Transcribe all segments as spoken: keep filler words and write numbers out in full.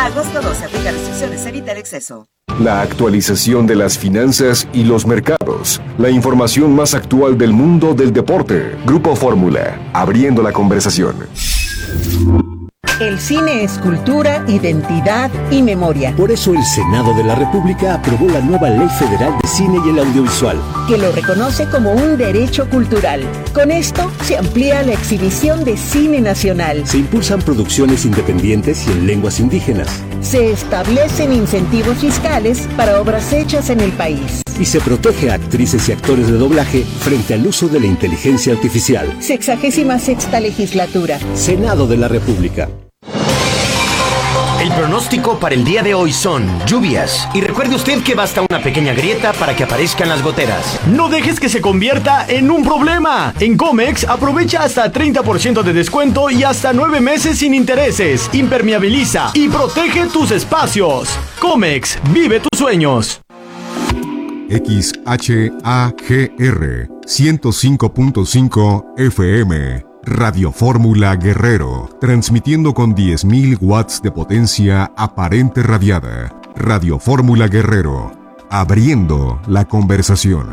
agosto doce, aplica restricciones, evita el exceso. La actualización de las finanzas y los mercados. La información más actual del mundo del deporte. Grupo Fórmula, abriendo la conversación. El cine es cultura, identidad y memoria. Por eso el Senado de la República aprobó la nueva Ley Federal de Cine y el Audiovisual, que lo reconoce como un derecho cultural. Con esto se amplía la exhibición de cine nacional. Se impulsan producciones independientes y en lenguas indígenas. Se establecen incentivos fiscales para obras hechas en el país. Y se protege a actrices y actores de doblaje frente al uso de la inteligencia artificial. Sexagésima sexta legislatura. Senado de la República. El pronóstico para el día de hoy son lluvias. Y recuerde usted que basta una pequeña grieta para que aparezcan las goteras. No dejes que se convierta en un problema. En Comex aprovecha hasta treinta por ciento de descuento y hasta nueve meses sin intereses. Impermeabiliza y protege tus espacios. Comex, vive tus sueños. X H A G R ciento cinco punto cinco F M Radio Fórmula Guerrero, transmitiendo con diez mil watts de potencia aparente radiada. Radio Fórmula Guerrero, abriendo la conversación.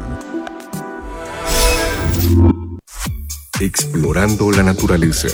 Explorando la naturaleza.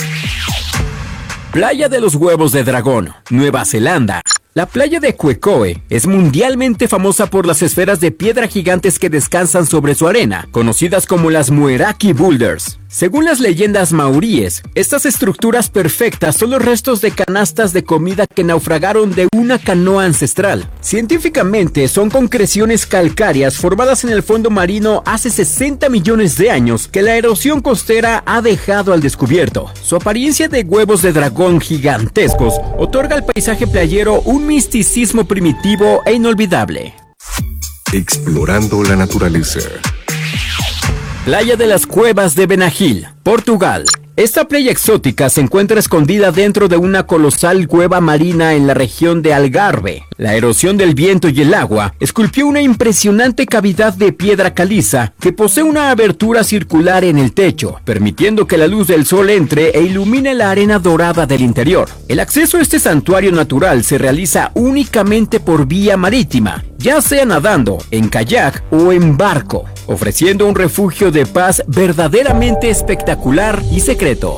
Playa de los Huevos de Dragón, Nueva Zelanda. La playa de Quecoe es mundialmente famosa por las esferas de piedra gigantes que descansan sobre su arena, conocidas como las Mueraki Boulders. Según las leyendas maoríes, estas estructuras perfectas son los restos de canastas de comida que naufragaron de una canoa ancestral. Científicamente, son concreciones calcáreas formadas en el fondo marino hace sesenta millones de años que la erosión costera ha dejado al descubierto. Su apariencia de huevos de dragón gigantescos otorga al paisaje playero un misticismo primitivo e inolvidable. Explorando la naturaleza. Playa de las Cuevas de Benagil, Portugal. Esta playa exótica se encuentra escondida dentro de una colosal cueva marina en la región de Algarve. La erosión del viento y el agua esculpió una impresionante cavidad de piedra caliza que posee una abertura circular en el techo, permitiendo que la luz del sol entre e ilumine la arena dorada del interior. El acceso a este santuario natural se realiza únicamente por vía marítima, ya sea nadando, en kayak o en barco, ofreciendo un refugio de paz verdaderamente espectacular y secreto.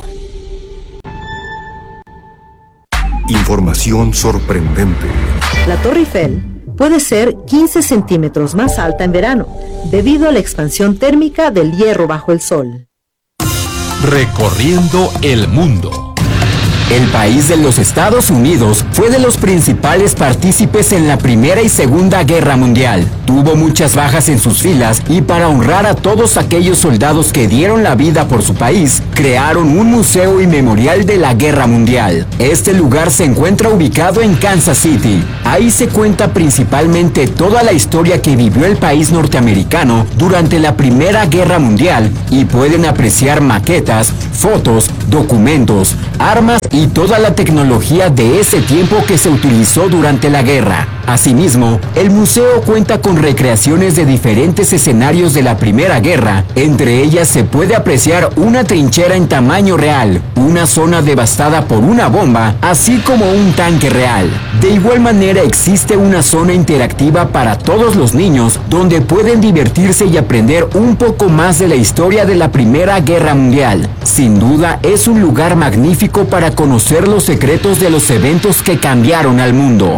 Información sorprendente. La Torre Eiffel puede ser quince centímetros más alta en verano, debido a la expansión térmica del hierro bajo el sol. Recorriendo el mundo. El país de los Estados Unidos fue de los principales partícipes en la Primera y Segunda Guerra Mundial. Tuvo muchas bajas en sus filas y para honrar a todos aquellos soldados que dieron la vida por su país, crearon un museo y memorial de la Guerra Mundial. Este lugar se encuentra ubicado en Kansas City. Ahí se cuenta principalmente toda la historia que vivió el país norteamericano durante la Primera Guerra Mundial y pueden apreciar maquetas, fotos, documentos, armas y toda la tecnología de ese tiempo que se utilizó durante la guerra. Asimismo, el museo cuenta con recreaciones de diferentes escenarios de la Primera Guerra. Entre ellas se puede apreciar una trinchera en tamaño real, una zona devastada por una bomba, así como un tanque real. De igual manera existe una zona interactiva para todos los niños, donde pueden divertirse y aprender un poco más de la historia de la Primera Guerra Mundial. Sin duda, es un lugar magnífico para conocer los secretos de los eventos que cambiaron al mundo.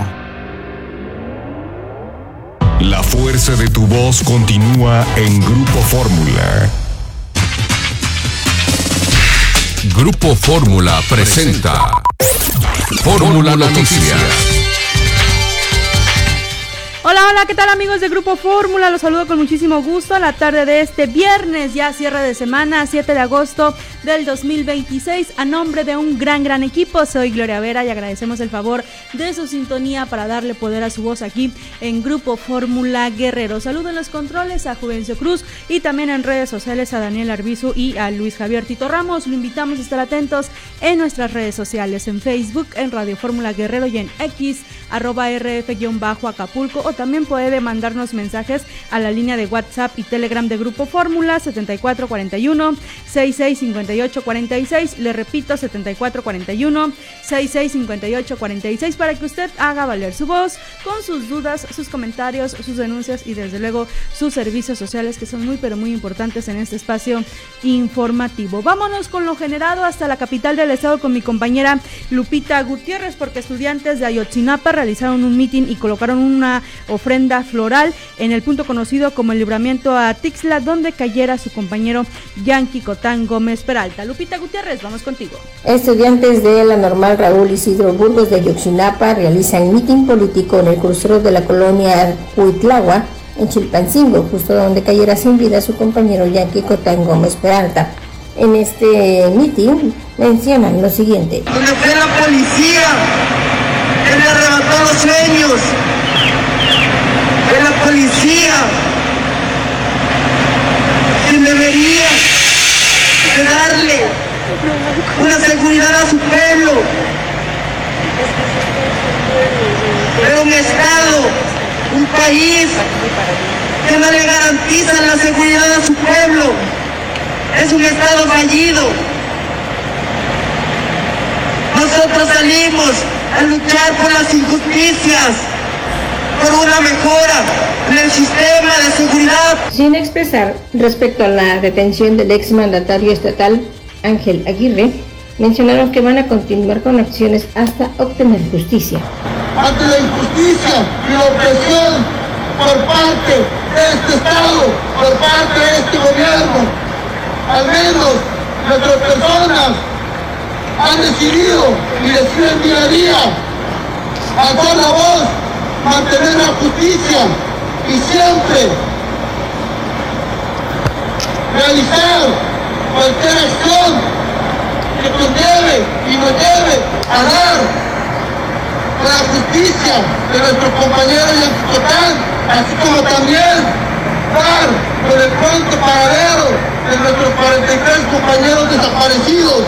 La fuerza de tu voz continúa en Grupo Fórmula. Grupo Fórmula presenta Fórmula Noticias. Hola, hola, ¿qué tal amigos de Grupo Fórmula? Los saludo con muchísimo gusto a la tarde de este viernes, ya cierre de semana, siete de agosto del dos mil veintiséis. A nombre de un gran, gran equipo, soy Gloria Vera y agradecemos el favor de su sintonía para darle poder a su voz aquí en Grupo Fórmula Guerrero. Saludo en los controles a Juvencio Cruz y también en redes sociales a Daniel Arbizu y a Luis Javier Tito Ramos. Lo invitamos a estar atentos en nuestras redes sociales, en Facebook, en Radio Fórmula Guerrero y en X, arroba R F-Acapulco, o también puede mandarnos mensajes a la línea de WhatsApp y Telegram de Grupo Fórmula setenta y cuatro cuarenta y uno, sesenta y seis cincuenta y ocho cuarenta y seis. Le repito, setenta y cuatro cuarenta y uno, sesenta y seis cincuenta y ocho cuarenta y seis, para que usted haga valer su voz con sus dudas, sus comentarios, sus denuncias y desde luego sus servicios sociales, que son muy pero muy importantes en este espacio informativo. Vámonos con lo generado hasta la capital del estado con mi compañera Lupita Gutiérrez, porque estudiantes de Ayotzinapa realizaron un mitin y colocaron una ofrenda floral en el punto conocido como el Libramiento a Tixla, donde cayera su compañero Yanqui Cotán Gómez Peralta. Lupita Gutiérrez, vamos contigo. Estudiantes de la normal Raúl Isidro Burgos de Ayotzinapa realizan mitin político en el crucero de la colonia Huitlagua, en Chilpancingo, justo donde cayera sin vida su compañero Yanqui Cotán Gómez Peralta. En este mitin mencionan lo siguiente: donde fue la policía que le arrebató los sueños, fue la policía quien debería de darle una seguridad a su pueblo, pero un estado, un país que no le garantiza la seguridad a su pueblo es un estado fallido. Nosotros salimos a luchar por las injusticias, por una mejora en el sistema de seguridad. Sin expresar respecto a la detención del exmandatario estatal Ángel Aguirre, mencionaron que van a continuar con acciones hasta obtener justicia. Ante la injusticia y la opresión por parte de este Estado, por parte de este gobierno, al menos nuestras personas han decidido y deciden día a día alzar la voz, mantener la justicia y siempre realizar cualquier acción que conlleve y nos lleve a dar la justicia de nuestro compañero Yanqui Cotán, así como también dar con el pronto paradero de nuestros cuarenta y tres compañeros desaparecidos,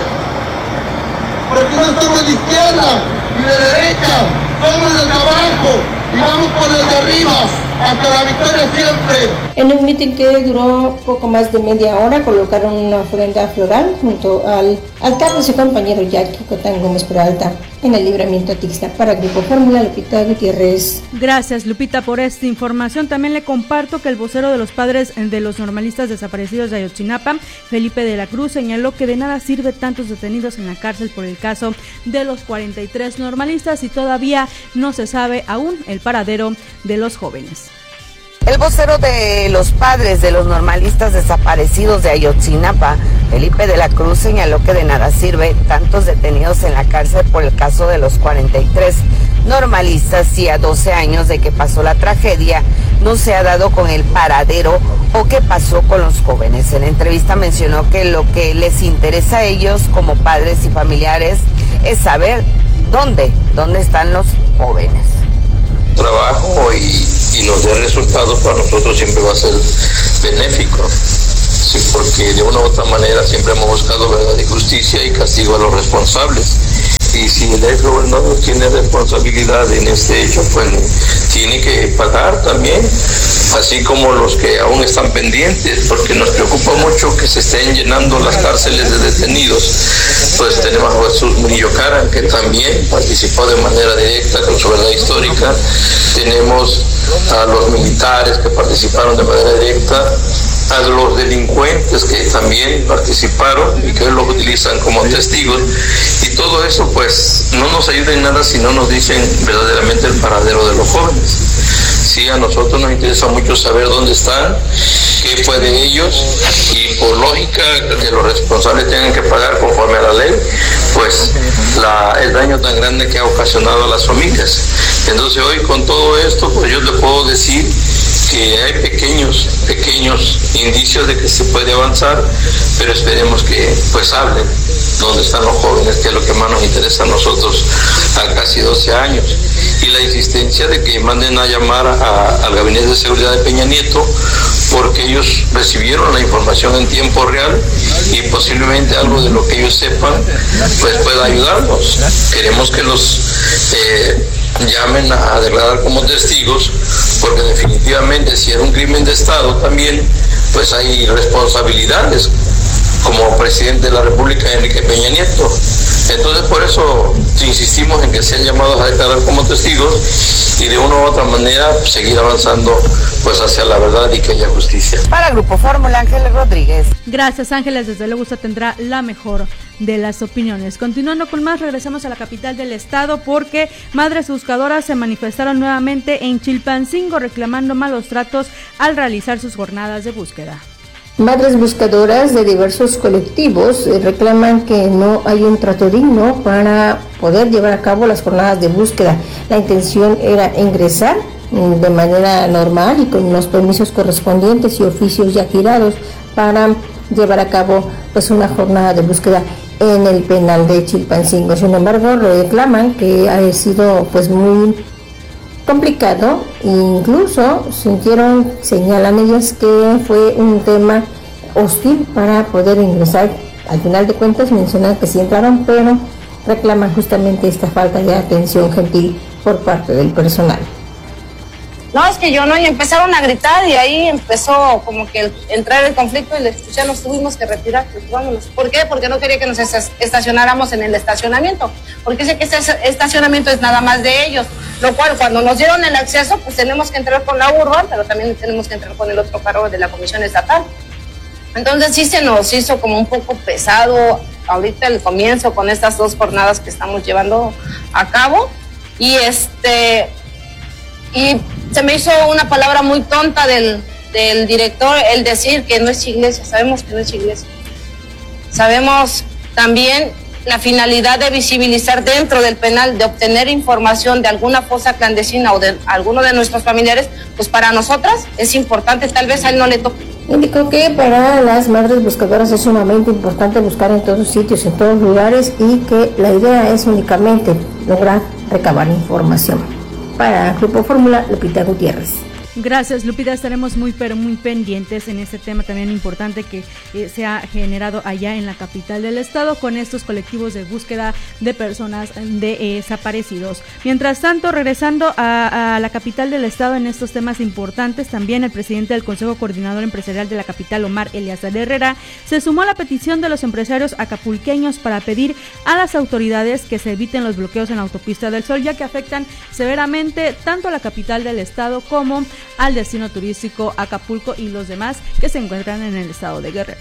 porque no somos de izquierda ni de derecha, somos de abajo y vamos por el de arriba hasta la victoria siempre. En un mitin que duró poco más de media hora, colocaron una ofrenda floral junto al altar de su compañero Yanqui Cotán Gómez Peralta en el Libramiento a Tixla. Para Grupo Fórmula, Lupita Gutiérrez. Gracias, Lupita, por esta información. También le comparto que el vocero de los padres de los normalistas desaparecidos de Ayotzinapa, Felipe de la Cruz, señaló que de nada sirve tantos detenidos en la cárcel por el caso de los cuarenta y tres normalistas y todavía no se sabe aún el paradero de los jóvenes. El vocero de los padres de los normalistas desaparecidos de Ayotzinapa, Felipe de la Cruz, señaló que de nada sirve tantos detenidos en la cárcel por el caso de los cuarenta y tres normalistas y a doce años de que pasó la tragedia no se ha dado con el paradero o qué pasó con los jóvenes. En entrevista mencionó que lo que les interesa a ellos como padres y familiares es saber dónde, dónde están los jóvenes. Trabajo y, y nos dé resultados para nosotros siempre va a ser benéfico, sí, porque de una u otra manera siempre hemos buscado verdad y justicia y castigo a los responsables. Y si el ex gobernador tiene responsabilidad en este hecho, pues tiene que pagar también, así como los que aún están pendientes, porque nos preocupa mucho que se estén llenando las cárceles de detenidos. Pues tenemos a Jesús Murillo Caram, que también participó de manera directa con su verdad histórica. Tenemos a los militares que participaron de manera directa, a los delincuentes que también participaron y que hoy los utilizan como testigos, y todo eso pues no nos ayuda en nada si no nos dicen verdaderamente el paradero de los jóvenes. Sí, a nosotros nos interesa mucho saber dónde están, qué fue de ellos, y por lógica que los responsables tengan que pagar conforme a la ley, pues la, el daño tan grande que ha ocasionado a las familias. Entonces hoy con todo esto, pues yo le puedo decir que hay pequeños, pequeños indicios de que se puede avanzar, pero esperemos que pues hablen dónde están los jóvenes, que es lo que más nos interesa a nosotros a casi doce años. Y la insistencia de que manden a llamar a, al Gabinete de Seguridad de Peña Nieto, porque ellos recibieron la información en tiempo real y posiblemente algo de lo que ellos sepan pues pueda ayudarnos. Queremos que los eh, llamen a declarar como testigos, porque definitivamente si es un crimen de Estado también, pues hay responsabilidades, como presidente de la República Enrique Peña Nieto. Entonces por eso insistimos en que sean llamados a declarar como testigos y de una u otra manera seguir avanzando pues hacia la verdad y que haya justicia. Para Grupo Fórmula, Ángeles Rodríguez. Gracias, Ángeles, desde luego usted tendrá la mejor de las opiniones. Continuando con más, regresamos a la capital del estado porque madres buscadoras se manifestaron nuevamente en Chilpancingo reclamando malos tratos al realizar sus jornadas de búsqueda. Madres buscadoras de diversos colectivos reclaman que no hay un trato digno para poder llevar a cabo las jornadas de búsqueda. La intención era ingresar de manera normal y con los permisos correspondientes y oficios ya girados para llevar a cabo pues una jornada de búsqueda en el penal de Chilpancingo. Sin embargo, reclaman que ha sido pues muy complicado, incluso sintieron, señalan ellas, que fue un tema hostil para poder ingresar. Al final de cuentas mencionan que sí entraron, pero reclaman justamente esta falta de atención gentil por parte del personal. No, es que yo no, y empezaron a gritar y ahí empezó como que el, entrar el conflicto y les, ya nos tuvimos que retirar, pues vámonos. ¿Por qué? Porque no quería que nos estacionáramos en el estacionamiento, porque sé que este estacionamiento es nada más de ellos, lo cual cuando nos dieron el acceso pues tenemos que entrar con la urba, pero también tenemos que entrar con el otro carro de la Comisión Estatal. Entonces sí se nos hizo como un poco pesado ahorita el comienzo con estas dos jornadas que estamos llevando a cabo y este... y se me hizo una palabra muy tonta del, del director el decir que no es iglesia. Sabemos que no es iglesia. Sabemos también la finalidad de visibilizar dentro del penal, de obtener información de alguna fosa clandestina o de alguno de nuestros familiares, pues para nosotras es importante, tal vez a él no le toque. Indicó que para las madres buscadoras es sumamente importante buscar en todos sitios, en todos lugares y que la idea es únicamente lograr recabar información. Para Grupo Fórmula, Lupita Gutiérrez. Gracias, Lupita, estaremos muy pero muy pendientes en este tema también importante que eh, se ha generado allá en la capital del estado con estos colectivos de búsqueda de personas de, eh, desaparecidos. Mientras tanto, regresando a, a la capital del estado en estos temas importantes, también el presidente del Consejo Coordinador Empresarial de la capital, Omar Eliazar Herrera, se sumó a la petición de los empresarios acapulqueños para pedir a las autoridades que se eviten los bloqueos en la autopista del Sol, ya que afectan severamente tanto a la capital del estado como al destino turístico Acapulco y los demás que se encuentran en el estado de Guerrero.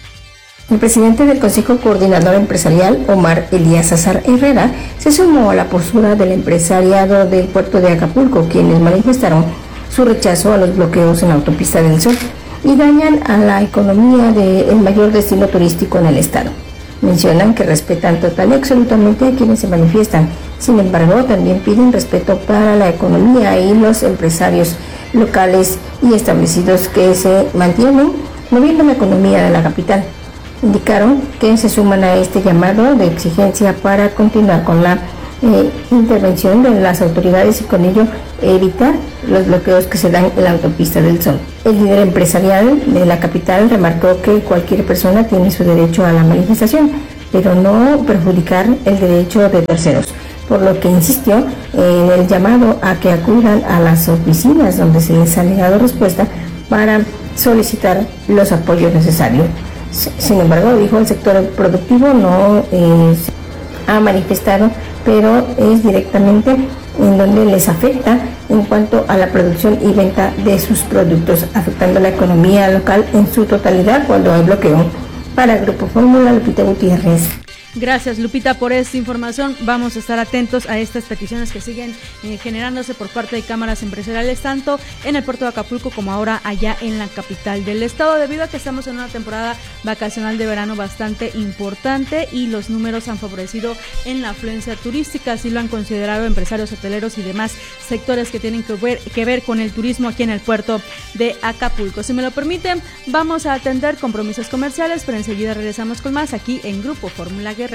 El presidente del Consejo Coordinador Empresarial, Omar Eliazar Herrera, se sumó a la postura del empresariado del puerto de Acapulco, quienes manifestaron su rechazo a los bloqueos en la autopista del Sol y dañan a la economía del mayor destino turístico en el estado. Mencionan que respetan total y absolutamente a quienes se manifiestan. Sin embargo, también piden respeto para la economía y los empresarios locales y establecidos que se mantienen moviendo la economía de la capital. Indicaron que se suman a este llamado de exigencia para continuar con la eh, intervención de las autoridades y con ello evitar los bloqueos que se dan en la autopista del Sol. El líder empresarial de la capital remarcó que cualquier persona tiene su derecho a la manifestación, pero no perjudicar el derecho de terceros, por lo que insistió en el llamado a que acudan a las oficinas donde se les ha negado respuesta para solicitar los apoyos necesarios. Sin embargo, dijo, el sector productivo no eh, ha manifestado, pero es directamente en donde les afecta en cuanto a la producción y venta de sus productos, afectando la economía local en su totalidad cuando hay bloqueo. Para Grupo Fórmula, Lupita Gutiérrez. Gracias, Lupita, por esta información. Vamos a estar atentos a estas peticiones que siguen eh, generándose por parte de cámaras empresariales, tanto en el puerto de Acapulco como ahora allá en la capital del estado, debido a que estamos en una temporada vacacional de verano bastante importante y los números han favorecido en la afluencia turística. Así lo han considerado empresarios hoteleros y demás sectores que tienen que ver, que ver con el turismo aquí en el puerto de Acapulco. Si me lo permiten, vamos a atender compromisos comerciales, pero enseguida regresamos con más aquí en Grupo Fórmula Guerrero.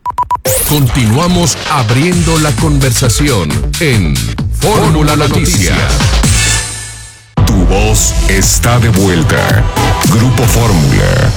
Continuamos abriendo la conversación en Fórmula Noticias. Tu voz está de vuelta. Grupo Fórmula.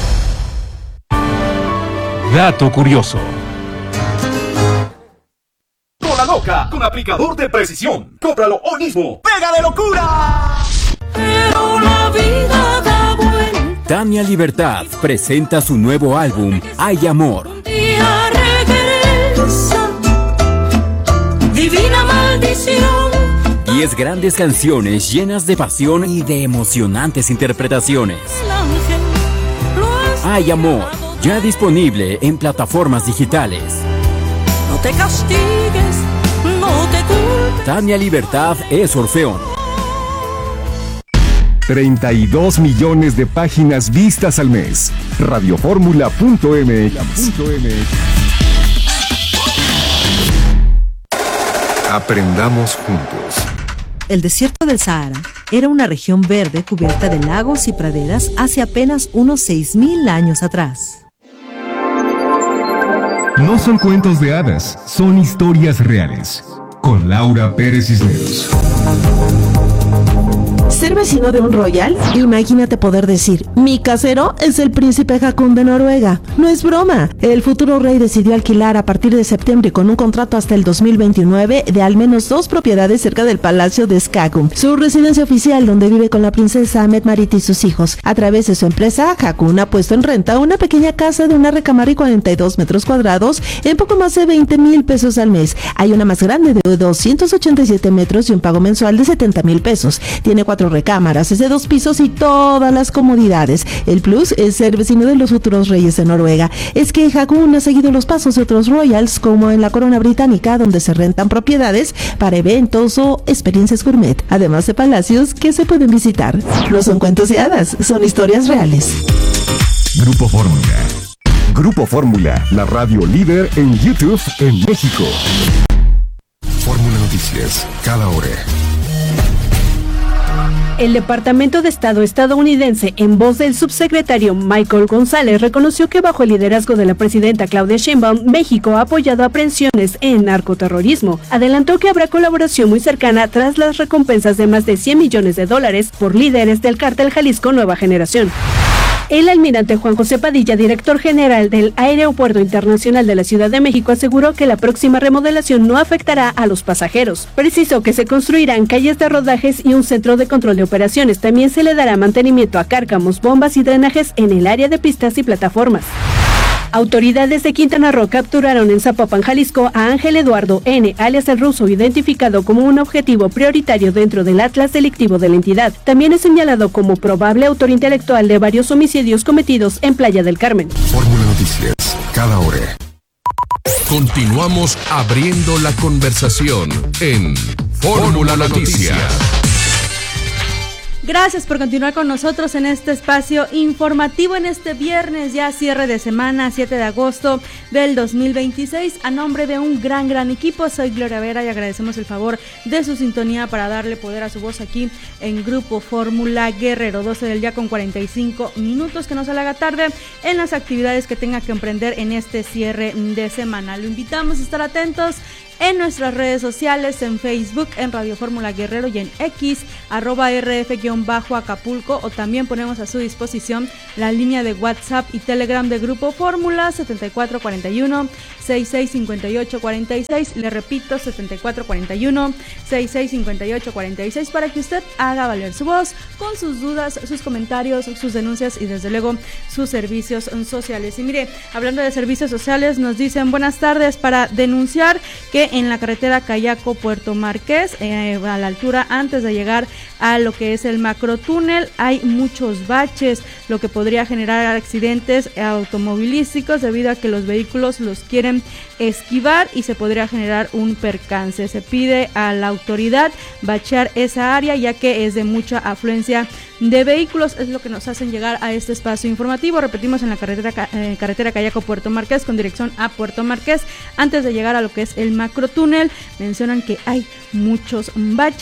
Dato curioso. loca con aplicador de precisión. Cómpralo hoy mismo. ¡Pega de locura! Pero la vida da vuelta. Tania Libertad presenta su nuevo álbum, Hay Amor. Un día regresa, divina maldición. Diez grandes canciones llenas de pasión y de emocionantes interpretaciones. Hay Amor, ya disponible en plataformas digitales. No te castigues, no te culpes. Tania Libertad es Orfeón. treinta y dos millones de páginas vistas al mes. Radioformula punto m x. Aprendamos juntos. El desierto del Sahara era una región verde cubierta de lagos y praderas hace apenas unos seis mil años atrás. No son cuentos de hadas, son historias reales. Con Laura Pérez Cisneros. ¿Ser vecino de un royal? Imagínate poder decir, mi casero es el príncipe Haakon de Noruega. No es broma. El futuro rey decidió alquilar a partir de septiembre con un contrato hasta el dos mil veintinueve de al menos dos propiedades cerca del palacio de Skagun, su residencia oficial donde vive con la princesa Mette-Marit y sus hijos. A través de su empresa, Haakon ha puesto en renta una pequeña casa de una recámara y cuarenta y dos metros cuadrados en poco más de veinte mil pesos al mes. Hay una más grande de doscientos ochenta y siete metros y un pago mensual de setenta mil pesos. Tiene cuatro recámaras, es de dos pisos y todas las comodidades. El plus es ser vecino de los futuros reyes de Noruega. Es que Haakon ha seguido los pasos de otros royals, como en la corona británica, donde se rentan propiedades para eventos o experiencias gourmet, además de palacios que se pueden visitar. No son cuentos de hadas, son historias reales. Grupo Fórmula. Grupo Fórmula, la radio líder en YouTube en México. Fórmula Noticias, cada hora. El Departamento de Estado estadounidense, en voz del subsecretario Michael González, reconoció que bajo el liderazgo de la presidenta Claudia Sheinbaum, México ha apoyado aprehensiones en narcoterrorismo. Adelantó que habrá colaboración muy cercana tras las recompensas de más de cien millones de dólares por líderes del cártel Jalisco Nueva Generación. El almirante Juan José Padilla, director general del Aeropuerto Internacional de la Ciudad de México, aseguró que la próxima remodelación no afectará a los pasajeros. Precisó que se construirán calles de rodajes y un centro de control de operaciones. También se le dará mantenimiento a cárcamos, bombas y drenajes en el área de pistas y plataformas. Autoridades de Quintana Roo capturaron en Zapopan, Jalisco, a Ángel Eduardo N., alias El Ruso, identificado como un objetivo prioritario dentro del atlas delictivo de la entidad. También es señalado como probable autor intelectual de varios homicidios cometidos en Playa del Carmen. Fórmula Noticias, cada hora. Continuamos abriendo la conversación en Fórmula Noticias. Gracias por continuar con nosotros en este espacio informativo en este viernes, ya cierre de semana, siete de agosto del dos mil veintiséis. A nombre de un gran, gran equipo, soy Gloria Vera y agradecemos el favor de su sintonía para darle poder a su voz aquí en Grupo Fórmula Guerrero. doce del día con cuarenta y cinco minutos, que no se le haga tarde en las actividades que tenga que emprender en este cierre de semana. Lo invitamos a estar atentos en nuestras redes sociales, en Facebook, en Radio Fórmula Guerrero y en X, arroba rf-acapulco, o también ponemos a su disposición la línea de WhatsApp y Telegram de Grupo Fórmula, setenta y cuatro cuarenta y uno, sesenta y seis cincuenta y ocho cuarenta y seis, le repito, setenta y cuatro cuarenta y uno, sesenta y seis cincuenta y ocho cuarenta y seis, para que usted haga valer su voz con sus dudas, sus comentarios, sus denuncias y desde luego sus servicios sociales. Y mire, hablando de servicios sociales, nos dicen buenas tardes para denunciar que en la carretera Cayaco Puerto Marqués, eh, a la altura antes de llegar a lo que es el macrotúnel, hay muchos baches, lo que podría generar accidentes automovilísticos debido a que los vehículos los quieren esquivar y se podría generar un percance. Se pide a la autoridad bachear esa área ya que es de mucha afluencia de vehículos. Es lo que nos hacen llegar a este espacio informativo. Repetimos, en la carretera, eh, carretera Cayaco Puerto Marqués con dirección a Puerto Marqués, antes de llegar a lo que es el macrotúnel, mencionan que hay muchos baches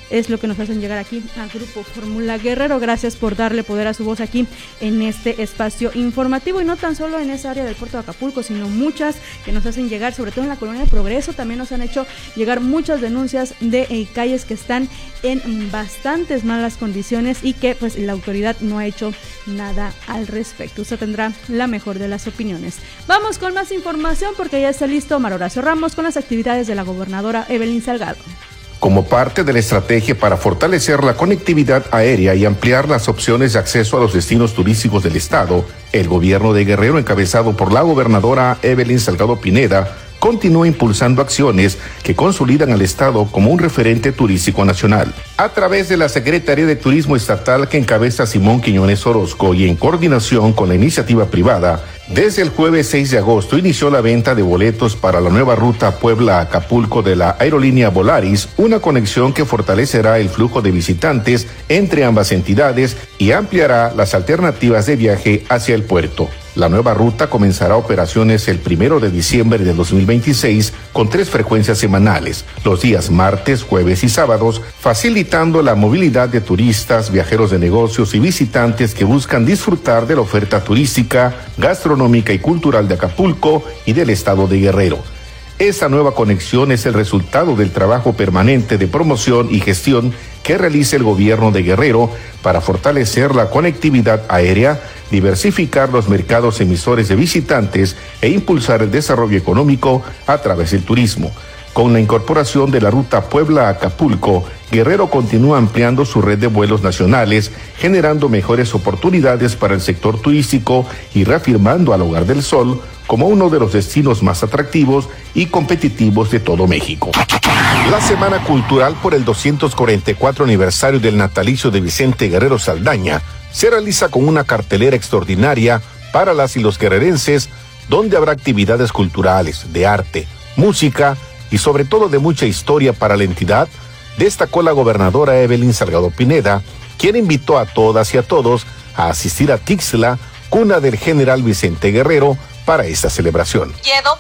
es lo que nos hacen llegar aquí a Grupo Fórmula Guerrero. Gracias por darle poder a su voz aquí en este espacio informativo, y no tan solo en esa área del puerto de Acapulco, sino muchas que nos hacen llegar, sobre todo en la Colonia de Progreso. También nos han hecho llegar muchas denuncias de eh, calles que están en bastantes malas condiciones y que pues la autoridad no ha hecho nada al respecto. Usted tendrá la mejor de las opiniones. Vamos con más información porque ya está listo Omar Horacio Ramos con las actividades de la gobernadora Evelyn Salgado. Como parte de la estrategia para fortalecer la conectividad aérea y ampliar las opciones de acceso a los destinos turísticos del estado, el gobierno de Guerrero, encabezado por la gobernadora Evelyn Salgado Pineda, continúa impulsando acciones que consolidan al estado como un referente turístico nacional. A través de la Secretaría de Turismo Estatal que encabeza Simón Quiñones Orozco y en coordinación con la iniciativa privada, desde el jueves seis de agosto inició la venta de boletos para la nueva ruta Puebla-Acapulco de la aerolínea Volaris, una conexión que fortalecerá el flujo de visitantes entre ambas entidades y ampliará las alternativas de viaje hacia el puerto. La nueva ruta comenzará operaciones el primero de diciembre de dos mil veintiséis con tres frecuencias semanales, los días martes, jueves y sábados, facilitando la movilidad de turistas, viajeros de negocios y visitantes que buscan disfrutar de la oferta turística, gastronómica y cultural de Acapulco y del estado de Guerrero. Esta nueva conexión es el resultado del trabajo permanente de promoción y gestión que realiza el gobierno de Guerrero para fortalecer la conectividad aérea, diversificar los mercados emisores de visitantes e impulsar el desarrollo económico a través del turismo. Con la incorporación de la ruta Puebla-Acapulco, Guerrero continúa ampliando su red de vuelos nacionales, generando mejores oportunidades para el sector turístico y reafirmando al Hogar del Sol como uno de los destinos más atractivos y competitivos de todo México. La Semana Cultural por el doscientos cuarenta y cuatro aniversario del natalicio de Vicente Guerrero Saldaña se realiza con una cartelera extraordinaria para las y los guerrerenses, donde habrá actividades culturales, de arte, música y sobre todo de mucha historia para la entidad, destacó la gobernadora Evelyn Salgado Pineda, quien invitó a todas y a todos a asistir a Tixla, cuna del general Vicente Guerrero, para esta celebración.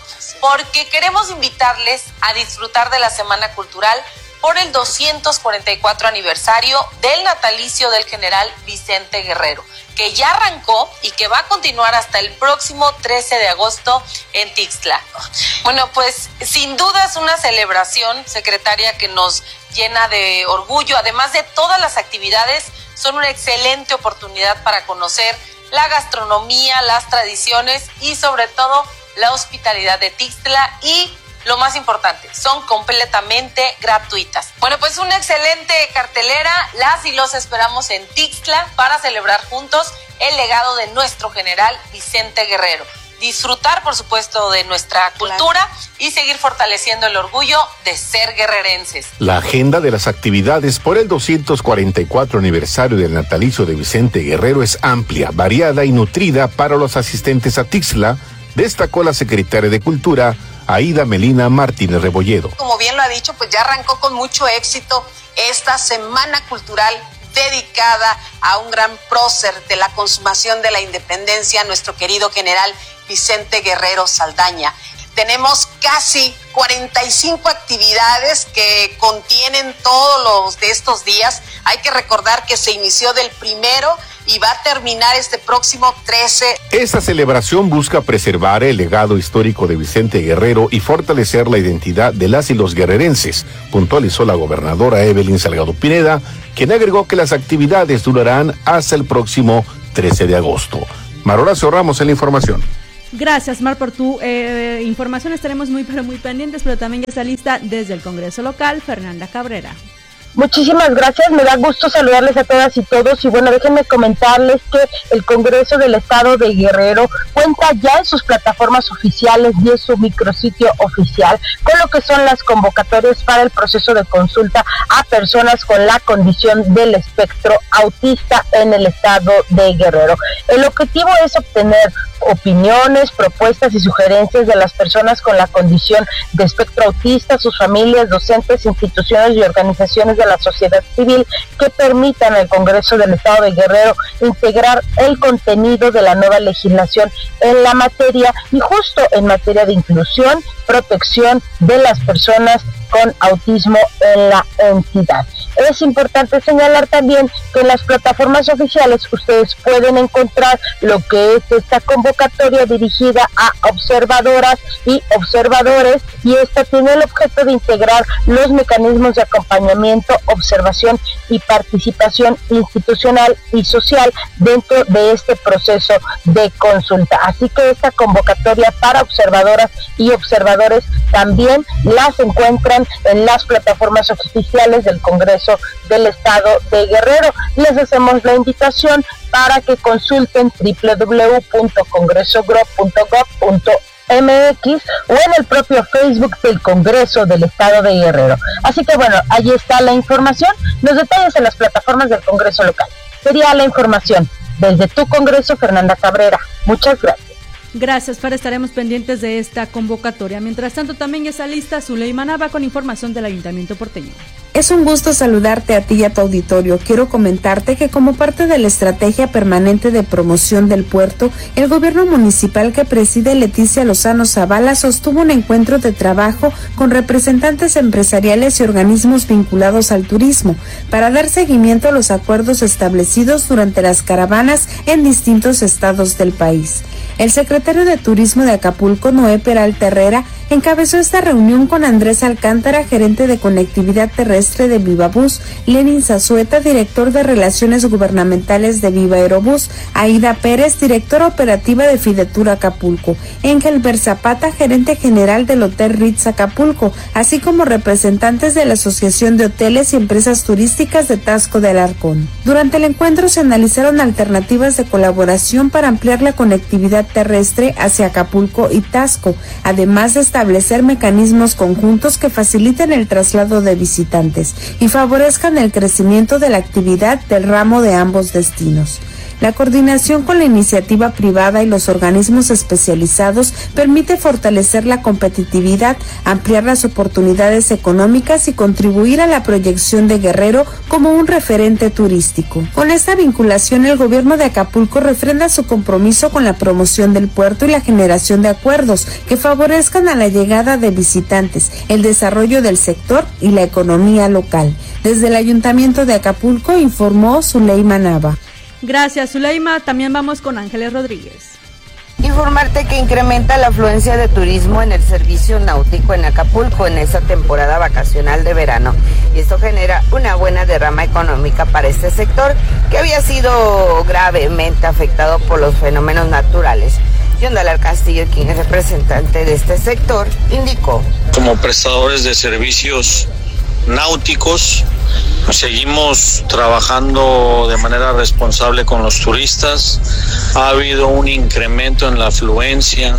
Porque queremos invitarles a disfrutar de la Semana Cultural por el doscientos cuarenta y cuatro aniversario del natalicio del general Vicente Guerrero, que ya arrancó y que va a continuar hasta el próximo trece de agosto en Tixla. Bueno, pues sin duda es una celebración, secretaria, que nos llena de orgullo. Además de todas las actividades, son una excelente oportunidad para conocer la gastronomía, las tradiciones y sobre todo la hospitalidad de Tixla, y lo más importante, son completamente gratuitas. Bueno, pues una excelente cartelera, las y los esperamos en Tixla para celebrar juntos el legado de nuestro general Vicente Guerrero. Disfrutar, por supuesto, de nuestra cultura y seguir fortaleciendo el orgullo de ser guerrerenses. La agenda de las actividades por el doscientos cuarenta y cuatro aniversario del natalicio de Vicente Guerrero es amplia, variada y nutrida para los asistentes a Tixla, destacó la secretaria de Cultura, Aida Melina Martínez Rebolledo. Como bien lo ha dicho, pues ya arrancó con mucho éxito esta Semana Cultural dedicada a un gran prócer de la consumación de la independencia, nuestro querido general Vicente Guerrero Saldaña. Tenemos casi cuarenta y cinco actividades que contienen todos los de estos días. Hay que recordar que se inició del primero y va a terminar este próximo trece. Esta celebración busca preservar el legado histórico de Vicente Guerrero y fortalecer la identidad de las y los guerrerenses, puntualizó la gobernadora Evelyn Salgado Pineda, quien agregó que las actividades durarán hasta el próximo trece de agosto. Mar Horacio Ramos en la información. Gracias, Mar, por tu eh, información. Estaremos muy, pero muy pendientes, pero también ya está lista desde el Congreso local, Fernanda Cabrera. Muchísimas gracias, me da gusto saludarles a todas y todos, y bueno, déjenme comentarles que el Congreso del Estado de Guerrero cuenta ya en sus plataformas oficiales y en su micrositio oficial con lo que son las convocatorias para el proceso de consulta a personas con la condición del espectro autista en el Estado de Guerrero. El objetivo es obtener opiniones, propuestas y sugerencias de las personas con la condición de espectro autista, sus familias, docentes, instituciones y organizaciones de la sociedad civil que permitan al Congreso del Estado de Guerrero integrar el contenido de la nueva legislación en la materia, y justo en materia de inclusión, protección de las personas con autismo en la entidad. Es importante señalar también que en las plataformas oficiales ustedes pueden encontrar lo que es esta convocatoria dirigida a observadoras y observadores, y esta tiene el objeto de integrar los mecanismos de acompañamiento, observación y participación institucional y social dentro de este proceso de consulta. Así que esta convocatoria para observadoras y observadores también las encuentran en las plataformas oficiales del Congreso del Estado de Guerrero. Les hacemos la invitación para que consulten doble u doble u doble u punto congreso gro punto gob punto m x o en el propio Facebook del Congreso del Estado de Guerrero. Así que bueno, allí está la información, los detalles en las plataformas del Congreso local. Sería la información desde tu Congreso, Fernanda Cabrera. Muchas gracias. Gracias, Fer, estaremos pendientes de esta convocatoria. Mientras tanto, también está lista Zuleima Nava con información del Ayuntamiento porteño. Es un gusto saludarte a ti y a tu auditorio. Quiero comentarte que como parte de la estrategia permanente de promoción del puerto, el gobierno municipal que preside Leticia Lozano Zavala sostuvo un encuentro de trabajo con representantes empresariales y organismos vinculados al turismo para dar seguimiento a los acuerdos establecidos durante las caravanas en distintos estados del país. El secretario de Turismo de Acapulco, Noé Peralta Herrera, encabezó esta reunión con Andrés Alcántara, gerente de conectividad terrestre de Vivabús, Lenin Zazueta, director de Relaciones Gubernamentales de Viva Aerobús, Aida Pérez, directora operativa de Fidetur Acapulco, Engelbert Zapata, gerente general del Hotel Ritz Acapulco, así como representantes de la Asociación de Hoteles y Empresas Turísticas de Taxco de Alarcón. Durante el encuentro se analizaron alternativas de colaboración para ampliar la conectividad terrestre hacia Acapulco y Taxco, además de establecer mecanismos conjuntos que faciliten el traslado de visitantes y favorezcan el crecimiento de la actividad del ramo de ambos destinos. La coordinación con la iniciativa privada y los organismos especializados permite fortalecer la competitividad, ampliar las oportunidades económicas y contribuir a la proyección de Guerrero como un referente turístico. Con esta vinculación, el gobierno de Acapulco refrenda su compromiso con la promoción del puerto y la generación de acuerdos que favorezcan a la llegada de visitantes, el desarrollo del sector y la economía local. Desde el Ayuntamiento de Acapulco informó Zuleima Nava. Gracias, Zuleima. También vamos con Ángeles Rodríguez. Informarte que incrementa la afluencia de turismo en el servicio náutico en Acapulco en esta temporada vacacional de verano. Y esto genera una buena derrama económica para este sector que había sido gravemente afectado por los fenómenos naturales. Yondala Castillo, quien es representante de este sector, indicó. Como prestadores de servicios náuticos, seguimos trabajando de manera responsable con los turistas. Ha habido un incremento en la afluencia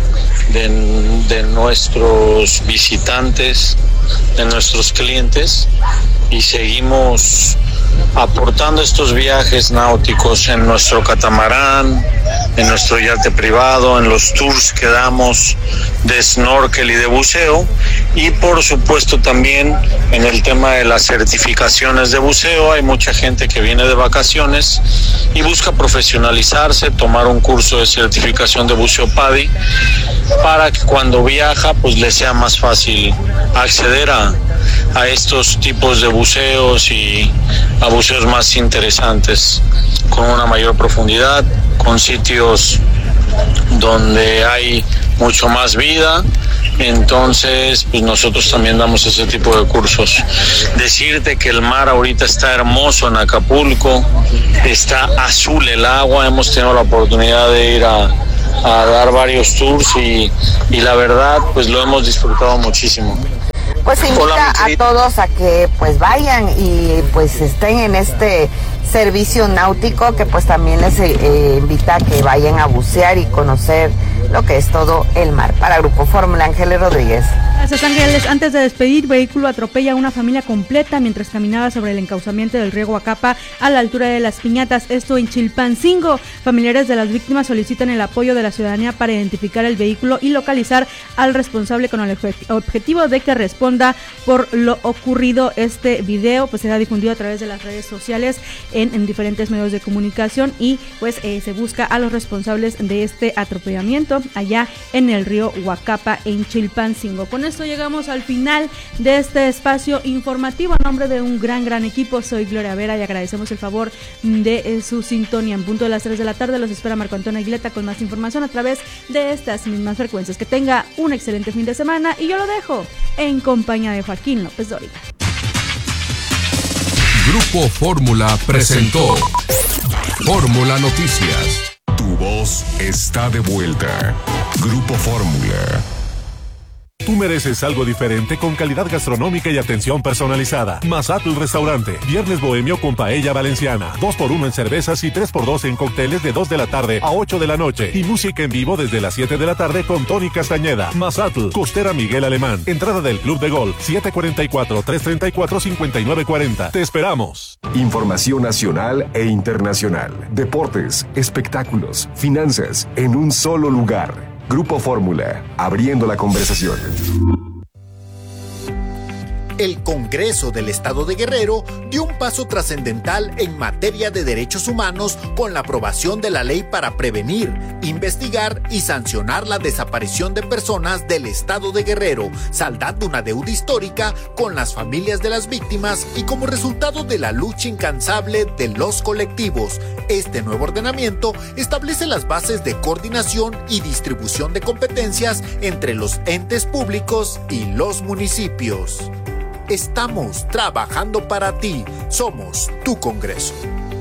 de, de nuestros visitantes, de nuestros clientes, y seguimos aportando estos viajes náuticos en nuestro catamarán, en nuestro yate privado, en los tours que damos de snorkel y de buceo, y por supuesto también en el tema de las certificaciones de buceo. Hay mucha gente que viene de vacaciones y busca profesionalizarse, tomar un curso de certificación de buceo P A D I, para que cuando viaja pues le sea más fácil acceder a, a estos tipos de buceos y a buceos más interesantes, con una mayor profundidad, con sitios donde hay mucho más vida. Entonces, pues nosotros también damos ese tipo de cursos. Decirte que el mar ahorita está hermoso en Acapulco, está azul el agua, hemos tenido la oportunidad de ir a, a dar varios tours y, y la verdad, pues lo hemos disfrutado muchísimo. Pues invita Hola, a todos a que pues vayan y pues estén en este servicio náutico, que pues también les eh, invita a que vayan a bucear y conocer lo que es todo el mar. Para Grupo Fórmula, Ángeles Rodríguez. Gracias, Ángeles. Antes de despedir, vehículo atropella a una familia completa mientras caminaba sobre el encauzamiento del río Huacapa a la altura de Las Piñatas, esto en Chilpancingo. Familiares de las víctimas solicitan el apoyo de la ciudadanía para identificar el vehículo y localizar al responsable con el objetivo de que responda por lo ocurrido. Este video pues será difundido a través de las redes sociales en, en diferentes medios de comunicación y pues eh, se busca a los responsables de este atropellamiento allá en el río Huacapa en Chilpancingo. Con esto llegamos al final de este espacio informativo. A nombre de un gran, gran equipo, soy Gloria Vera y agradecemos el favor de eh, su sintonía. En punto de las tres de la tarde los espera Marco Antonio Aguileta con más información a través de estas mismas frecuencias. Que tenga un excelente fin de semana y yo lo dejo en compañía de Joaquín López Dóriga. Grupo Fórmula presentó Fórmula Noticias. Tu voz está de vuelta. Grupo Fórmula. Tú mereces algo diferente con calidad gastronómica y atención personalizada. Mazatl Restaurante. Viernes bohemio con paella valenciana. dos por uno en cervezas y tres por dos en cócteles de dos de la tarde a ocho de la noche. Y música en vivo desde las siete de la tarde con Tony Castañeda. Mazatl, Costera Miguel Alemán. Entrada del Club de Golf. siete cuatro cuatro, tres tres cuatro, cinco nueve cuatro cero. Te esperamos. Información nacional e internacional. Deportes, espectáculos, finanzas, en un solo lugar. Grupo Fórmula, abriendo la conversación. El Congreso del Estado de Guerrero dio un paso trascendental en materia de derechos humanos con la aprobación de la ley para prevenir, investigar y sancionar la desaparición de personas del Estado de Guerrero, saldando una deuda histórica con las familias de las víctimas y como resultado de la lucha incansable de los colectivos. Este nuevo ordenamiento establece las bases de coordinación y distribución de competencias entre los entes públicos y los municipios. Estamos trabajando para ti. Somos tu Congreso.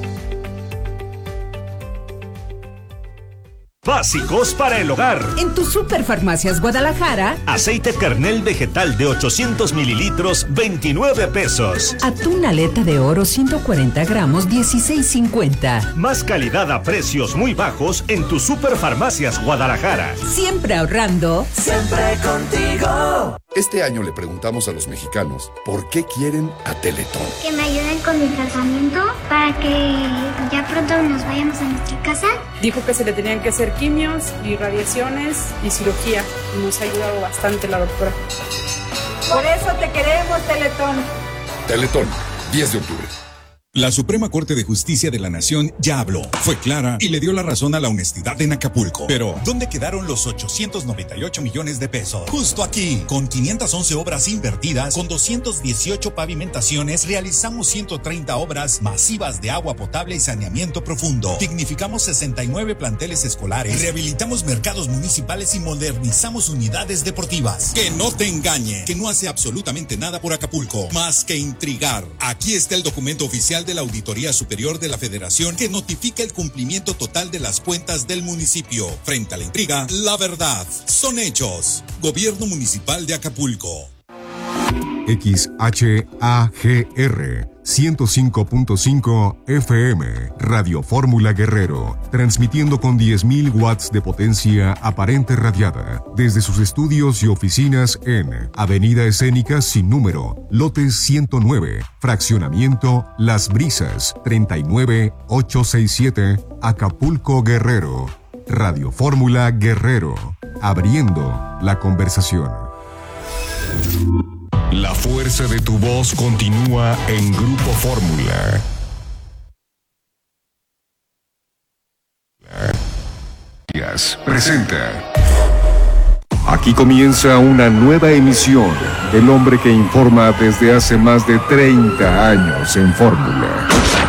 Básicos para el hogar. En tu Superfarmacias Guadalajara, aceite kernel vegetal de ochocientos mililitros, veintinueve pesos. Atún aleta de oro ciento cuarenta gramos, dieciséis cincuenta. Más calidad a precios muy bajos en tu Superfarmacias Guadalajara. Siempre ahorrando, siempre contigo. Este año le preguntamos a los mexicanos por qué quieren a Teletón. Que me ayuden con mi tratamiento para que ya pronto nos vayamos a nuestra casa. Dijo que se le tenían que hacer quimios y radiaciones y cirugía. Y nos ha ayudado bastante la doctora. Por eso te queremos, Teletón. Teletón, diez de octubre. La Suprema Corte de Justicia de la Nación ya habló, fue clara y le dio la razón a la honestidad en Acapulco. Pero, ¿dónde quedaron los ochocientos noventa y ocho millones de pesos? Justo aquí, con quinientas once obras invertidas, con doscientas dieciocho pavimentaciones, realizamos ciento treinta obras masivas de agua potable y saneamiento profundo. Dignificamos sesenta y nueve planteles escolares, rehabilitamos mercados municipales y modernizamos unidades deportivas. Que no te engañe, que no hace absolutamente nada por Acapulco, más que intrigar. Aquí está el documento oficial de la Auditoría Superior de la Federación que notifica el cumplimiento total de las cuentas del municipio. Frente a la intriga, la verdad son hechos. Gobierno Municipal de Acapulco. X H A G R ciento cinco punto cinco F M, Radio Fórmula Guerrero, transmitiendo con diez mil watts de potencia aparente radiada, desde sus estudios y oficinas en Avenida Escénica sin número, lotes ciento nueve, fraccionamiento Las Brisas, treinta y nueve mil ochocientos sesenta y siete, Acapulco, Guerrero. Radio Fórmula Guerrero, abriendo la conversación. La fuerza de tu voz continúa en Grupo Fórmula. Presenta. Aquí comienza una nueva emisión del hombre que informa desde hace más de treinta años en Fórmula.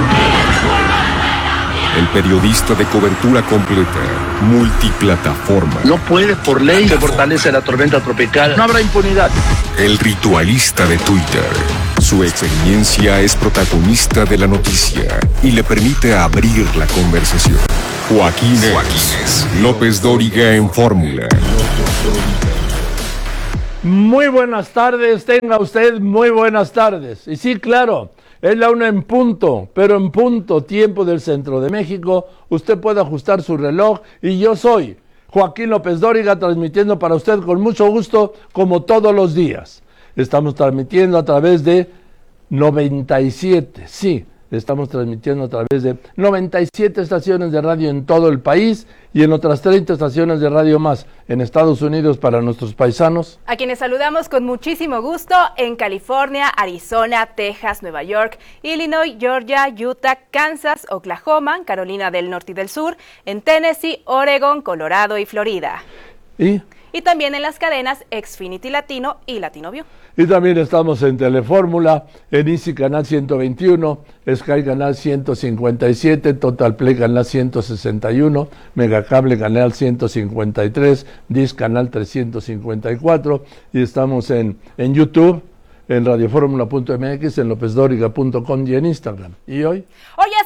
El periodista de cobertura completa, multiplataforma. No puede, por ley, se fortalece la tormenta tropical. No habrá impunidad. El ritualista de Twitter. Su experiencia es protagonista de la noticia y le permite abrir la conversación. Joaquín, Joaquín López Dóriga en Fórmula. Muy buenas tardes, tenga usted muy buenas tardes. Y sí, claro, es la una en punto, pero en punto tiempo del centro de México. Usted puede ajustar su reloj y yo soy Joaquín López Dóriga, transmitiendo para usted con mucho gusto, como todos los días. Estamos transmitiendo a través de noventa y siete, sí, estamos transmitiendo a través de noventa y siete estaciones de radio en todo el país y en otras treinta estaciones de radio más en Estados Unidos para nuestros paisanos. A quienes saludamos con muchísimo gusto en California, Arizona, Texas, Nueva York, Illinois, Georgia, Utah, Kansas, Oklahoma, Carolina del Norte y del Sur, en Tennessee, Oregon, Colorado y Florida. ¿Y? y también en las cadenas Xfinity Latino y Latino View. Y también estamos en Telefórmula, en Easy Canal ciento veintiuno, Sky Canal ciento cincuenta y siete, Total Play Canal ciento sesenta y uno, Megacable Canal ciento cincuenta y tres, Dish Canal trescientos cincuenta y cuatro, y estamos en, en YouTube, en radioformula punto m x, en lopez dóriga punto com y en Instagram. ¿Y hoy? Hoy